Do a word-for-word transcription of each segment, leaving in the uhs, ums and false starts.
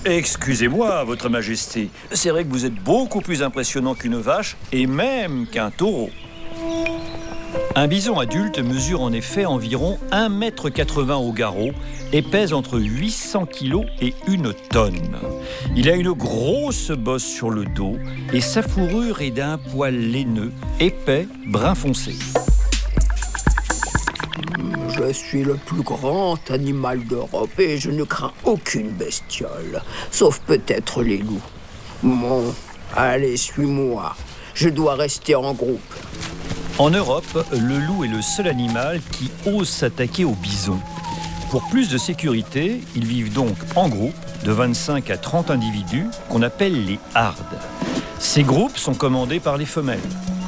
Excusez-moi, Votre Majesté. C'est vrai que vous êtes beaucoup plus impressionnant qu'une vache et même qu'un taureau. Un bison adulte mesure en effet environ un mètre quatre-vingts au garrot et pèse entre huit cents kilos et une tonne. Il a une grosse bosse sur le dos et sa fourrure est d'un poil laineux, épais, brun foncé. Je suis le plus grand animal d'Europe et je ne crains aucune bestiole, sauf peut-être les loups. Bon, allez, suis-moi. Je dois rester en groupe. En Europe, le loup est le seul animal qui ose s'attaquer au bison. Pour plus de sécurité, ils vivent donc en groupe de vingt-cinq à trente individus qu'on appelle les hardes. Ces groupes sont commandés par les femelles.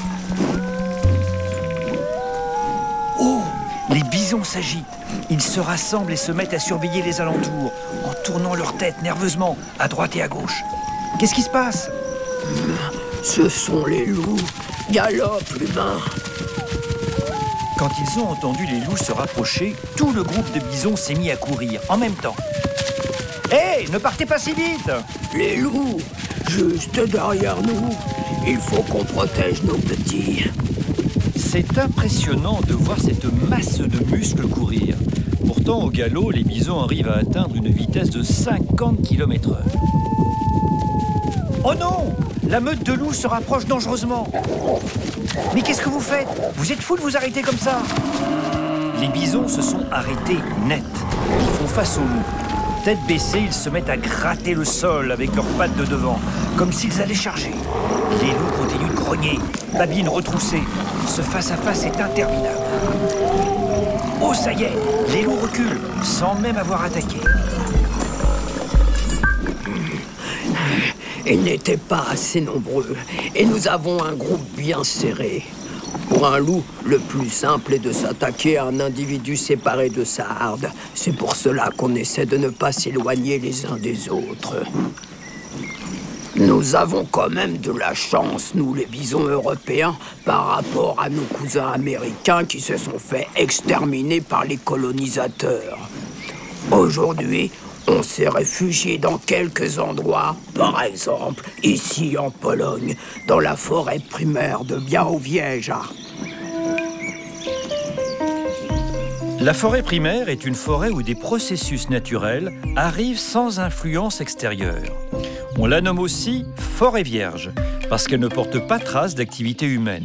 Oh, les bisons s'agitent. Ils se rassemblent et se mettent à surveiller les alentours, en tournant leur tête nerveusement, à droite et à gauche. Qu'est-ce qui se passe ? Ce sont les loups. Galope, l'humain. Quand ils ont entendu les loups se rapprocher, tout le groupe de bisons s'est mis à courir en même temps. Hé, hey, ne partez pas si vite! Les loups, juste derrière nous. Il faut qu'on protège nos petits. C'est impressionnant de voir cette masse de muscles courir. Pourtant, au galop, les bisons arrivent à atteindre une vitesse de cinquante kilomètres heure. Oh non! La meute de loups se rapproche dangereusement. Mais qu'est-ce que vous faites? Vous êtes fous de vous arrêter comme ça? Les bisons se sont arrêtés net. Ils font face aux loups. Tête baissée, ils se mettent à gratter le sol avec leurs pattes de devant, comme s'ils allaient charger. Les loups continuent de grogner, babines retroussées. Ce face-à-face est interminable. Oh, ça y est, les loups reculent, sans même avoir attaqué. Ils n'étaient pas assez nombreux, et nous avons un groupe bien serré. Pour un loup, le plus simple est de s'attaquer à un individu séparé de sa harde. C'est pour cela qu'on essaie de ne pas s'éloigner les uns des autres. Nous avons quand même de la chance, nous les bisons européens, par rapport à nos cousins américains qui se sont fait exterminer par les colonisateurs. Aujourd'hui, on s'est réfugié dans quelques endroits, par exemple ici en Pologne, dans la forêt primaire de Białowieża. La forêt primaire est une forêt où des processus naturels arrivent sans influence extérieure. On la nomme aussi forêt vierge, parce qu'elle ne porte pas trace d'activité humaine.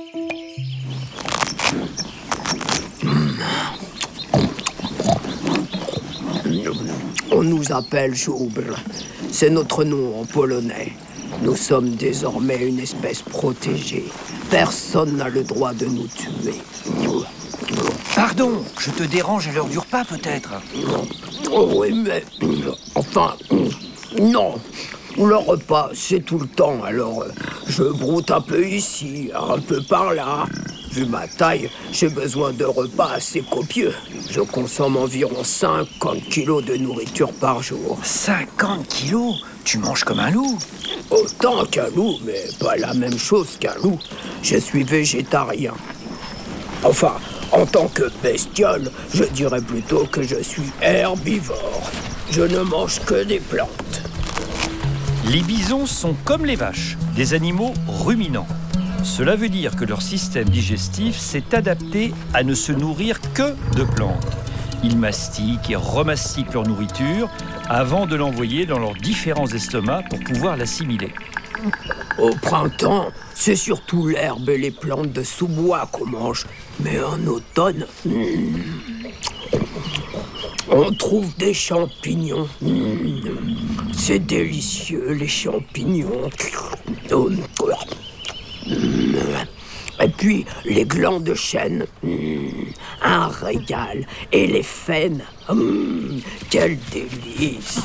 On nous appelle Żubr. C'est notre nom en polonais. Nous sommes désormais une espèce protégée. Personne n'a le droit de nous tuer. Pardon, je te dérange à l'heure du repas peut-être? Oh oui, mais... Enfin, non. Le repas, c'est tout le temps, alors je broute un peu ici, un peu par là. Vu ma taille, j'ai besoin de repas assez copieux. Je consomme environ cinquante kilos de nourriture par jour. cinquante kilos? Tu manges comme un loup? Autant qu'un loup, mais pas la même chose qu'un loup. Je suis végétarien. Enfin, en tant que bestiole, je dirais plutôt que je suis herbivore. Je ne mange que des plantes. Les bisons sont comme les vaches, des animaux ruminants. Cela veut dire que leur système digestif s'est adapté à ne se nourrir que de plantes. Ils mastiquent et remastiquent leur nourriture avant de l'envoyer dans leurs différents estomacs pour pouvoir l'assimiler. Au printemps, c'est surtout l'herbe et les plantes de sous-bois qu'on mange. Mais en automne, hmm, on trouve des champignons. Hmm, c'est délicieux, les champignons. Et puis, les glands de chêne, hmm, un régal. Et les faines, hmm, quel délice.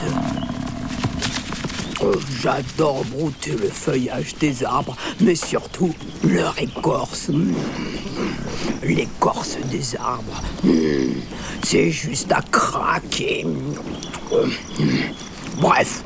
Oh, j'adore brouter le feuillage des arbres, mais surtout leur écorce. Hmm. L'écorce des arbres, hmm, c'est juste à craquer. Hmm. Bref,